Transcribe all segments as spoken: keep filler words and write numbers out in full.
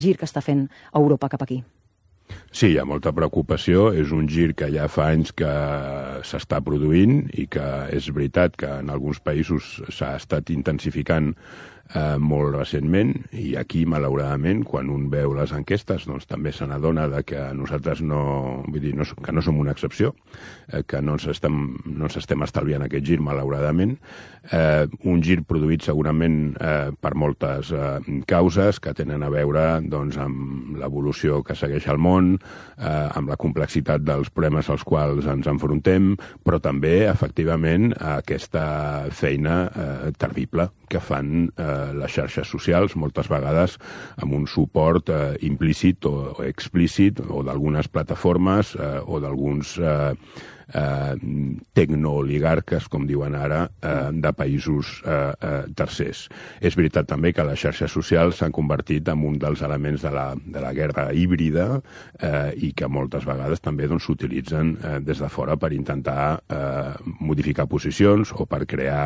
gir que està fent Europa cap aquí. Sí, hi ha molta preocupació. És un gir que ja fa anys que s'està produint i que és veritat que en alguns països s'ha estat intensificant eh, molt recentment, i aquí, malauradament, quan un veu les enquestes, doncs també se n'adona de que nosaltres no, vull dir, no, que no som una excepció, eh, que no ens estem, no ens estem estalviant aquest gir, malauradament. Eh, un gir produït segurament eh, per moltes eh, causes que tenen a veure doncs, amb l'evolució que segueix el món, eh, amb la complexitat dels problemes als quals ens enfrontem, però també, efectivament, aquesta feina eh, terrible que fan eh, les xarxes socials, moltes vegades amb un suport eh, implícit o, o explícit, o d'algunes plataformes eh, o d'alguns eh, eh, tecnooligarques, com diuen ara, eh, de països eh, eh, tercers. És veritat també que les xarxes socials s'han convertit en un dels elements de la, de la guerra híbrida eh, i que moltes vegades també doncs, s'utilitzen eh, des de fora per intentar eh, modificar posicions o per crear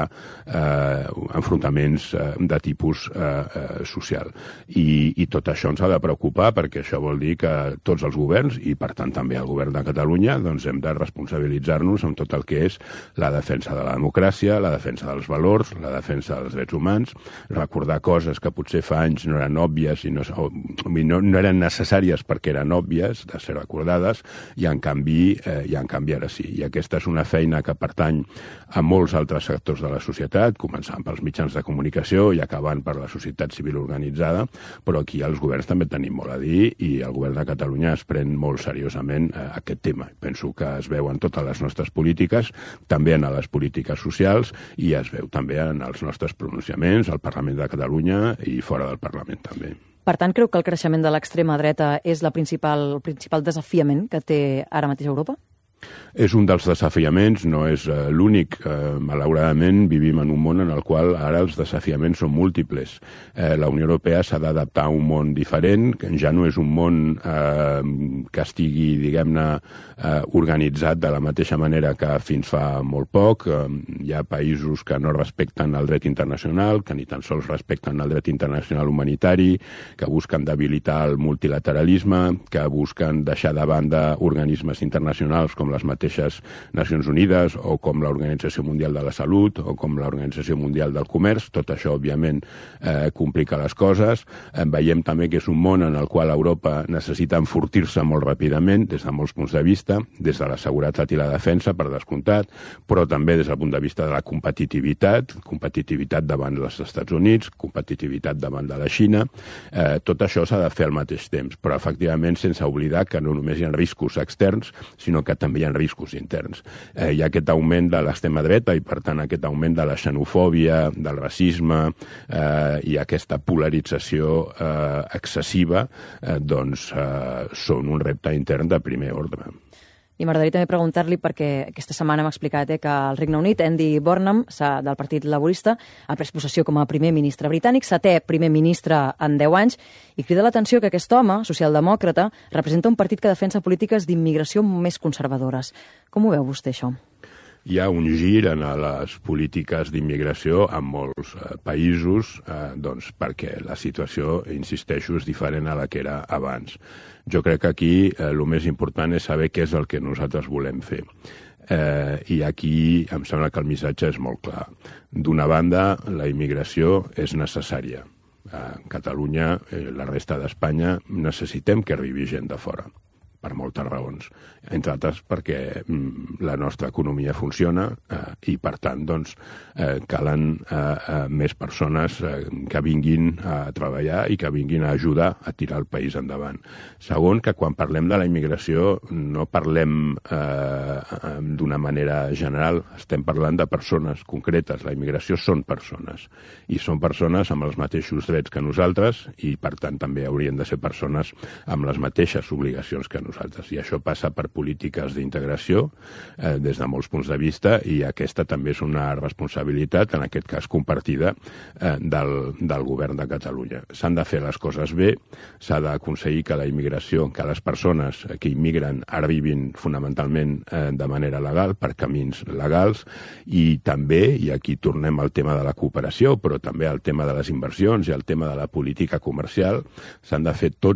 eh, enfrontaments eh, de tipus eh, eh, social. I, I tot això ens ha de preocupar, perquè això vol dir que tots els governs, i per tant també el govern de Catalunya, doncs hem de responsabilitzar-nos amb tot el que és la defensa de la democràcia, la defensa dels valors, la defensa dels drets humans, recordar coses que potser fa anys no eren òbvies i no, no, no eren necessàries perquè eren òbvies de ser recordades, i en canvi, eh, i en canvi ara sí. I aquesta és una feina que pertany a molts altres sectors de la societat, començant pels mitjans de comunicació i acabant per la societat civil organitzada, però aquí els governs també tenim molt a dir, i el govern de Catalunya es pren molt seriosament eh, aquest tema. Penso que es veu en totes les nostres polítiques, també en les polítiques socials, i es veu també en els nostres pronunciaments al Parlament de Catalunya i fora del Parlament també. Per tant, creu que el creixement de l'extrema dreta és la principal, el principal desafiament que té ara mateix Europa? És un dels desafiaments, no és uh, l'únic. Uh, malauradament vivim en un món en el qual ara els desafiaments són múltiples. Uh, la Unió Europea s'ha d'adaptar a un món diferent, que ja no és un món uh, que estigui, diguem-ne, uh, organitzat de la mateixa manera que fins fa molt poc. Uh, hi ha països que no respecten el dret internacional, que ni tan sols respecten el dret internacional humanitari, que busquen debilitar el multilateralisme, que busquen deixar de banda organismes internacionals com les mateixes Nacions Unides o com l'Organització Mundial de la Salut o com l'Organització Mundial del Comerç. Tot això, òbviament, eh, complica les coses. Eh, veiem també que és un món en el qual Europa necessita enfortir-se molt ràpidament des de molts punts de vista, des de la seguretat i la defensa, per descomptat, però també des del punt de vista de la competitivitat, competitivitat davant dels Estats Units, competitivitat davant de la Xina. Eh, tot això s'ha de fer al mateix temps, però efectivament sense oblidar que no només hi ha riscos externs, sinó que també hi ha riscos interns. Eh, hi ha aquest augment de l'extrema dreta i, per tant, aquest augment de la xenofòbia, del racisme eh, i aquesta polarització eh, excessiva, eh, doncs eh, són un repte intern de primer ordre. I m'agradaria també preguntar-li, perquè aquesta setmana m'ha explicat eh, que al Regne Unit Andy Burnham, del Partit Laborista, ha pres possessió com a primer ministre britànic, setè primer ministre en deu anys, i crida l'atenció que aquest home, socialdemòcrata, representa un partit que defensa polítiques d'immigració més conservadores. Com ho veu vostè, això? Hi ha un gir en les polítiques d'immigració en molts eh, països, eh, doncs perquè la situació, insisteixo, és diferent a la que era abans. Jo crec que aquí eh, el més important és saber què és el que nosaltres volem fer. Eh, I aquí em sembla que el missatge és molt clar. D'una banda, la immigració és necessària. A Catalunya i la resta d'Espanya necessitem que arribi gent de fora, per moltes raons, entre altres perquè mm, la nostra economia funciona eh, i, per tant, doncs, eh, calen eh, eh, més persones eh, que vinguin a treballar i que vinguin a ajudar a tirar el país endavant. Segon, que quan parlem de la immigració no parlem eh, d'una manera general, estem parlant de persones concretes. La immigració són persones, i són persones amb els mateixos drets que nosaltres i, per tant, també haurien de ser persones amb les mateixes obligacions que nosaltres. nosaltres. I això passa per polítiques d'integració eh, des de molts punts de vista, i aquesta també és una responsabilitat, en aquest cas compartida, eh, del, del govern de Catalunya. S'han de fer les coses bé, s'ha d'aconseguir que la immigració, que les persones que immigren arribin fonamentalment eh, de manera legal, per camins legals, i també, i aquí tornem al tema de la cooperació, però també al tema de les inversions i al tema de la política comercial, s'han de fer tots